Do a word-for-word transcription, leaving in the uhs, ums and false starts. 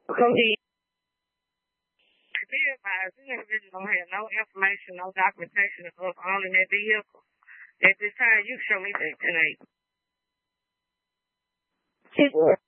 Because he Be advised, this individual don't have no information, no documentation of owning that vehicle. At this time, you show me that tonight. She